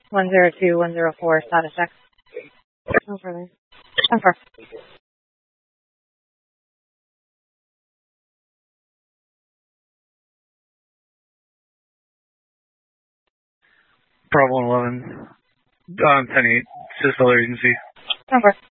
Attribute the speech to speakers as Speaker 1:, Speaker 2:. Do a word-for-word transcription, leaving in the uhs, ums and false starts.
Speaker 1: one zero two, one zero four, status check. No further. ten four.
Speaker 2: Bravo eleven, um, ten eight, Cisco Agency.
Speaker 1: ten four.